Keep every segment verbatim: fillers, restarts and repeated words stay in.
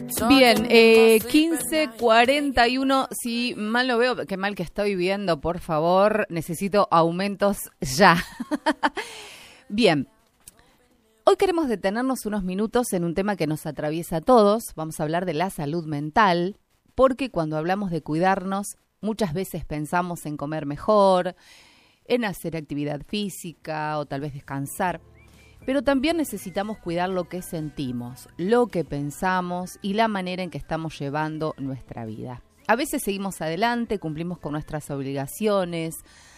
Bien, eh, quince cuarenta y uno, si mal no veo, qué mal que estoy viendo, por favor, necesito aumentos ya. Bien, hoy queremos detenernos unos minutos en un tema que nos atraviesa a todos. Vamos a hablar de la salud mental, porque cuando hablamos de cuidarnos, muchas veces pensamos en comer mejor, en hacer actividad física o tal vez descansar. Pero también necesitamos cuidar lo que sentimos, lo que pensamos y la manera en que estamos llevando nuestra vida. A veces seguimos adelante, cumplimos con nuestras obligaciones,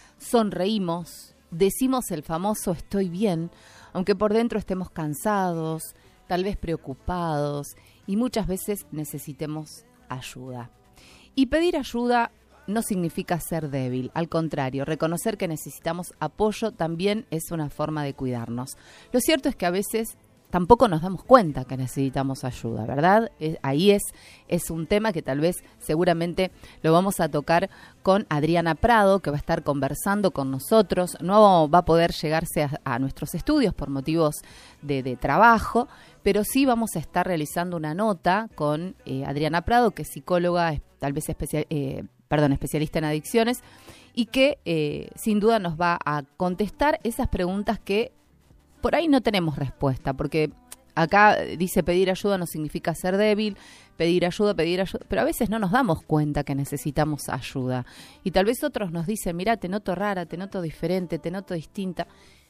sonreímos, decimos el famoso estoy bien, aunque por dentro estemos cansados, tal vez preocupados y muchas veces necesitemos ayuda. Y pedir ayuda no significa ser débil, al contrario, reconocer que necesitamos apoyo también es una forma de cuidarnos. Lo cierto es que a veces tampoco nos damos cuenta que necesitamos ayuda, ¿verdad? Eh, ahí es, es un tema que tal vez seguramente lo vamos a tocar con Adriana Prado, que va a estar conversando con nosotros. No va a poder llegarse a, a nuestros estudios por motivos de, de trabajo, pero sí vamos a estar realizando una nota con eh, Adriana Prado, que es psicóloga, tal vez especial, eh, perdón, especialista en adicciones, y que eh, sin duda nos va a contestar esas preguntas que por ahí no tenemos respuesta, porque acá dice pedir ayuda no significa ser débil, pedir ayuda, pedir ayuda, pero a veces no nos damos cuenta que necesitamos ayuda. Y tal vez otros nos dicen, mirá, te noto rara, te noto diferente, te noto distinta,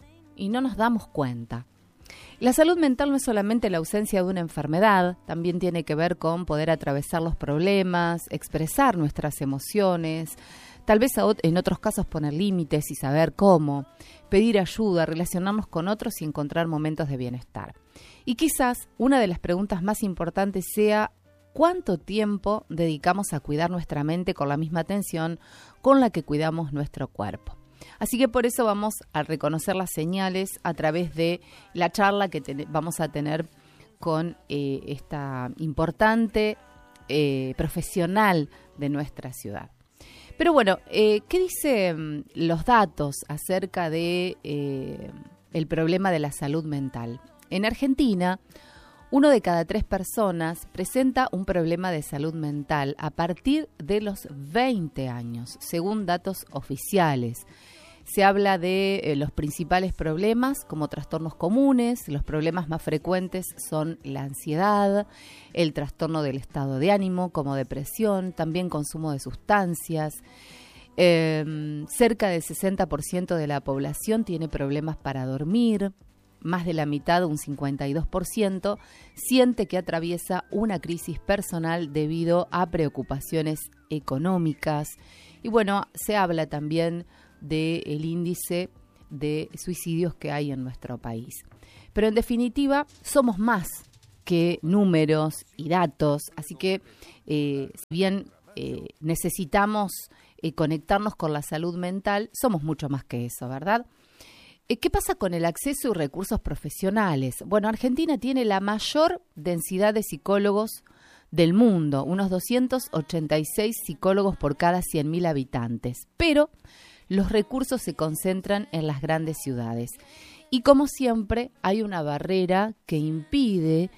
y no nos damos cuenta. La salud mental no es solamente la ausencia de una enfermedad, también tiene que ver con poder atravesar los problemas, expresar nuestras emociones, tal vez en otros casos poner límites y saber cómo, pedir ayuda, relacionarnos con otros y encontrar momentos de bienestar. Y quizás una de las preguntas más importantes sea ¿cuánto tiempo dedicamos a cuidar nuestra mente con la misma atención con la que cuidamos nuestro cuerpo? Así que por eso vamos a reconocer las señales a través de la charla que te- vamos a tener con eh, esta importante eh, profesional de nuestra ciudad. Pero bueno, eh, ¿qué dicen los datos acerca de eh, el problema de la salud mental? En Argentina, uno de cada tres personas presenta un problema de salud mental a partir de los veinte años, según datos oficiales. Se habla de eh, los principales problemas como trastornos comunes. Los problemas más frecuentes son la ansiedad, el trastorno del estado de ánimo como depresión, también consumo de sustancias. Eh, cerca del sesenta por ciento de la población tiene problemas para dormir. Más de la mitad, un cincuenta y dos por ciento, siente que atraviesa una crisis personal debido a preocupaciones económicas. Y bueno, se habla también del índice de suicidios que hay en nuestro país. Pero en definitiva, somos más que números y datos, así que eh, si bien eh, necesitamos eh, conectarnos con la salud mental, somos mucho más que eso, ¿verdad? Eh, ¿Qué pasa con el acceso y recursos profesionales? Bueno, Argentina tiene la mayor densidad de psicólogos del mundo, unos doscientos ochenta y seis psicólogos por cada cien mil habitantes, pero los recursos se concentran en las grandes ciudades. Y como siempre, hay una barrera que impide